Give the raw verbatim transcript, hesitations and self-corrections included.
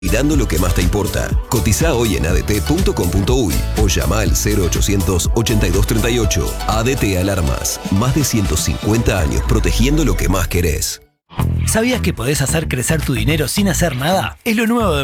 Cuidando lo que más te importa. Cotiza hoy en a d t punto com punto u y o llama al cero ochocientos ochenta y dos treinta y ocho. A D T Alarmas. Más de ciento cincuenta años protegiendo lo que más querés. ¿Sabías que podés hacer crecer tu dinero sin hacer nada? Es lo nuevo de